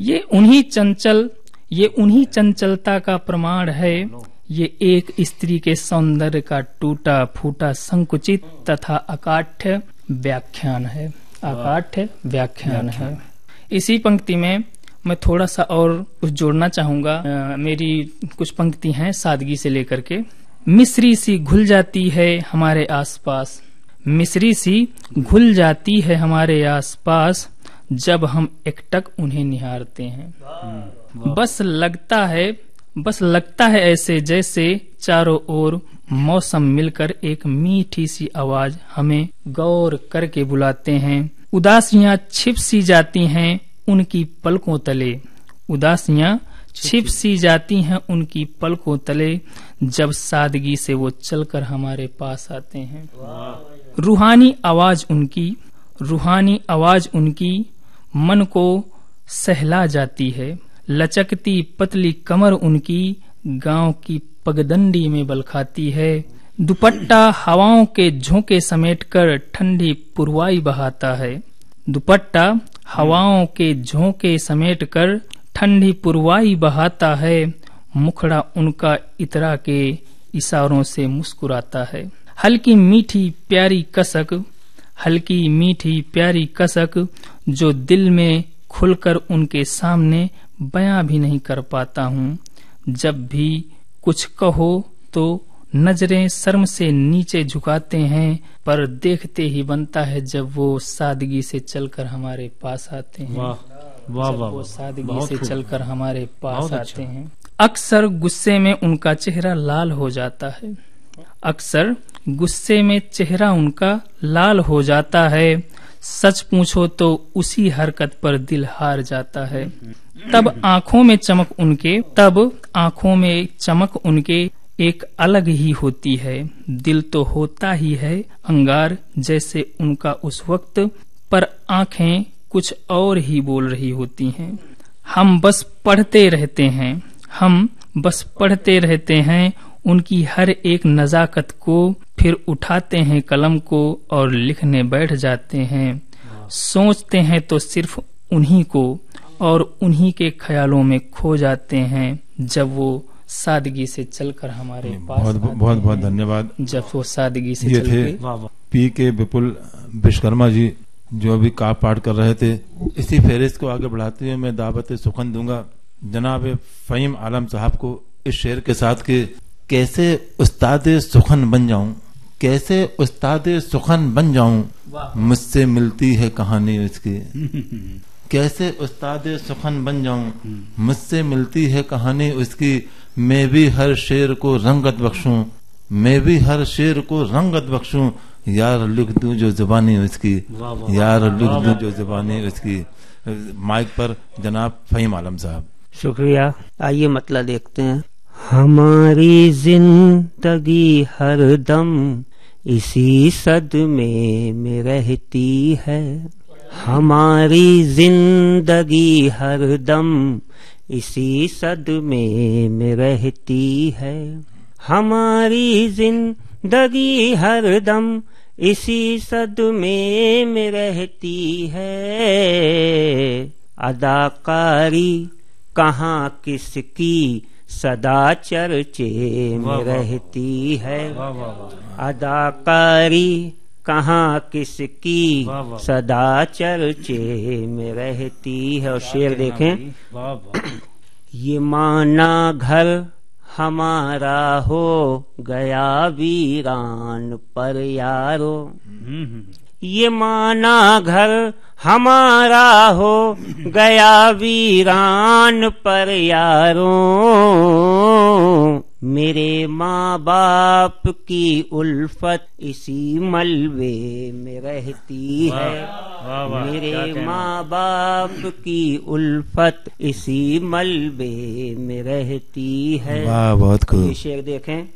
ये उन्हीं चंचलता का प्रमाण है। ये एक स्त्री के सौंदर्य का टूटा फूटा संकुचित तथा अकाठ्य व्याख्यान है। इसी पंक्ति में मैं थोड़ा सा और कुछ जोड़ना चाहूंगा। मेरी कुछ पंक्ति हैं सादगी से लेकर के। मिस्री सी घुल जाती है हमारे आसपास, मिस्री सी घुल जाती है हमारे आसपास, जब हम एकटक उन्हें निहारते हैं। बस लगता है ऐसे जैसे चारों ओर मौसम मिलकर एक मीठी सी आवाज हमें गौर करके बुलाते हैं। उदासियां छिप सी जाती हैं उनकी पलकों तले, उदासियां छिप सी जाती हैं उनकी पलकों तले, जब सादगी से वो चलकर हमारे पास आते हैं। रूहानी आवाज उनकी मन को सहला जाती है। लचकती पतली कमर उनकी गांव की पगडंडी में बल खाती है। दुपट्टा हवाओं के झोंके समेटकर ठंडी पुरवाई बहाता है। दुपट्टा हवाओं के झोंके समेटकर ठंडी पुरवाई बहाता है। मुखड़ा उनका इतरा के इशारों से मुस्कुराता है। हल्की मीठी प्यारी कसक जो दिल में खुलकर उनके सामने बयां भी नहीं कर पाता हूँ। जब भी कुछ कहो तो नजरें शर्म से नीचे झुकाते हैं, पर देखते ही बनता है जब वो सादगी से चलकर हमारे पास आते हैं। वो सादगी से चलकर हमारे पास आते हैं। अक्सर गुस्से में उनका चेहरा लाल हो जाता है। अक्सर गुस्से में चेहरा उनका लाल हो जाता है। सच पूछो तो उसी हरकत पर दिल हार जाता है। तब आंखों में चमक उनके एक अलग ही होती है। दिल तो होता ही है अंगार जैसे उनका उस वक्त, पर आंखें कुछ और ही बोल रही होती हैं। हम बस पढ़ते रहते हैं उनकी हर एक नजाकत को, फिर उठाते हैं कलम को और लिखने बैठ जाते हैं। सोचते हैं तो सिर्फ उन्हीं को और उन्हीं के ख्यालों में खो जाते हैं, जब वो सादगी से चलकर हमारे पास बहुत धन्यवाद। जब वो सादगी से चलकर पी के विपुल विश्वकर्मा जी जो अभी काव्य पाठ कर रहे थे। इसी फेरिस्त को आगे बढ़ाते हुए मैं दावत सुखन दूंगा जनाब फहीम आलम साहब को इस शेर के साथ कि कैसे उस्ताद सुखन बन जाऊं, कैसे उस्ताद सुखन बन जाऊं, मुझसे मिलती है कहानी उसकी। कैसे उस्ताद सुखन बन जाऊं, मुझसे मिलती है कहानी उसकी। मैं भी हर शेर को रंगत बख्शूं, मैं भी हर शेर को रंगत बख्शूं, यार लिख दूं जो जुबानी उसकी, यार लिख दूं जो जुबानी उसकी। माइक पर जनाब फहीम आलम साहब। शुक्रिया। आइए मतलब देखते हैं। हमारी जिंदगी हरदम इसी सदमे में रहती है। हमारी जिंदगी हरदम इसी सदमे में रहती है। हमारी जिंदगी हरदम इसी सदमे में रहती है। अदाकारी कहाँ किसकी सदा चर्चे में रहती है। अदाकारी कहाँ किसकी सदा चर्चे में रहती है। और शेर देखें। ये माना घर हमारा हो गया वीरान पर यारो, ये माना घर हमारा हो गया वीरान पर यारों। मेरे माँ बाप की उल्फत इसी मलबे में रहती है। मेरे माँ बाप की उल्फत इसी मलबे में रहती है। वाह, बहुत खूब। ये शेर देखें।